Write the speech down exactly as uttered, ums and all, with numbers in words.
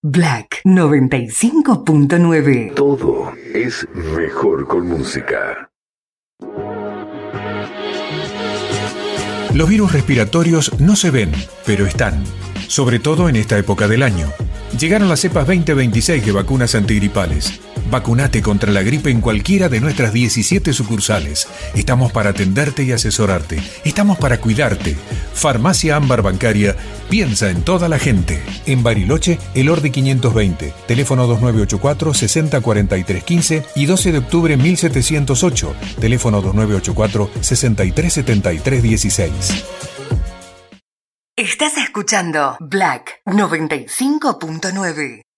Black noventa y cinco punto nueve. Todo es mejor con música. Los virus respiratorios no se ven, pero están, sobre todo en esta época del año. Llegaron las cepas veinte veintiséis de vacunas antigripales. Vacunate contra la gripe en cualquiera de nuestras diecisiete sucursales. Estamos para atenderte y asesorarte. Estamos para cuidarte. Farmacia Ámbar Bancaria piensa en toda la gente. En Bariloche, Elordi quinientos veinte, teléfono dos nueve ocho cuatro, seis cero cuatro tres uno cinco y doce de octubre mil setecientos ocho, teléfono dos nueve ocho cuatro, seis tres siete tres uno seis. Estás escuchando Black noventa y cinco punto nueve.